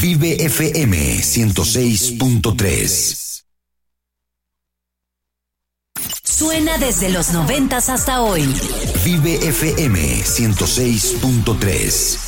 Vive FM 106.3. Suena desde los 90s hasta hoy. Vive FM 106.3.